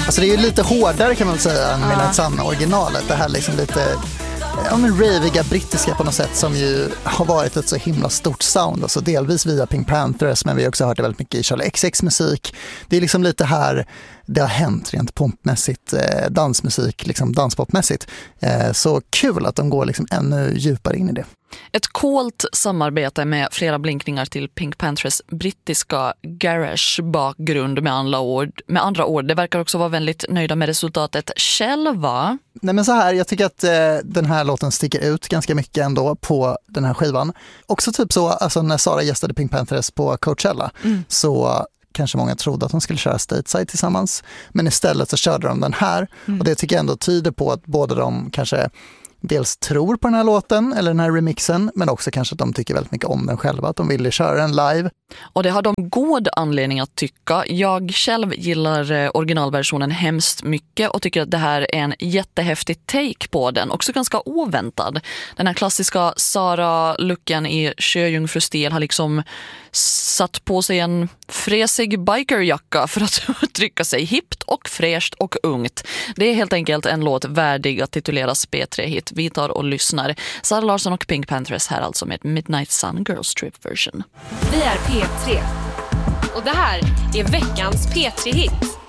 Alltså det är ju lite hårdare kan man säga än Midnight Sun-originalet. Det här liksom lite raviga brittiska på något sätt som ju har varit ett så himla stort sound. Alltså delvis via Pink Panthers, men vi har också hört det väldigt mycket i Charlie XX musik. Det är liksom lite här det har hänt rent pompmässigt, dansmusik, liksom danspopmässigt. Så kul att de går liksom ännu djupare in i det. Ett coolt samarbete med flera blinkningar till Pink Panthers brittiska garage-bakgrund med andra ord. Det verkar också vara väldigt nöjda med resultatet själva. Nej men så här, jag tycker att den här låten sticker ut ganska mycket ändå på den här skivan. Också typ så, alltså när Sara gästade Pink Panthers på Coachella så kanske många trodde att de skulle köra Stateside tillsammans. Men istället så körde de den här. Och det tycker jag ändå tyder på att båda de kanske dels tror på den här låten eller den här remixen, men också kanske att de tycker väldigt mycket om den själva, att de ville köra den live. Och det har de god anledning att tycka. Jag själv gillar originalversionen hemskt mycket och tycker att det här är en jättehäftig take på den. Också ganska oväntad. Den här klassiska Sara-looken i sjöjungfrustil har liksom satt på sig en fräsig bikerjacka för att uttrycka sig hippt och fräscht och ungt. Det är helt enkelt en låt värdig att tituleras P3-hit. Vi tar och lyssnar. Sara Larsson och Pink Panthers här alltså med Midnight Sun Girls Trip version. Vi är P3 och det här är veckans P3-hit.